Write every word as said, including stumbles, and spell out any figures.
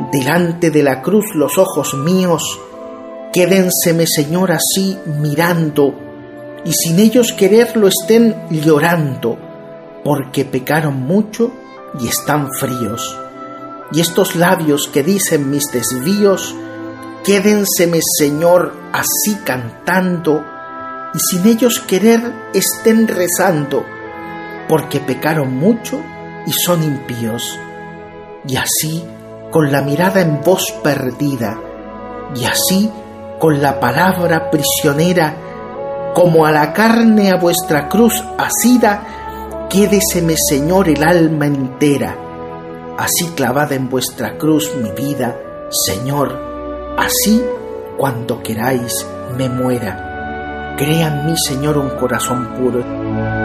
delante de la cruz los ojos míos, quédenseme, Señor, así mirando, y sin ellos quererlo estén llorando, porque pecaron mucho y están fríos. Y estos labios que dicen mis desvíos, quédenseme, Señor, así cantando, y sin ellos querer estén rezando, porque pecaron mucho y son impíos. Y así, con la mirada en vos perdida, y así, con la palabra prisionera, como a la carne a vuestra cruz asida, quédeseme, Señor, el alma entera. Así clavada en vuestra cruz mi vida, Señor, así cuando queráis me muera. Crea en mí, Señor, un corazón puro.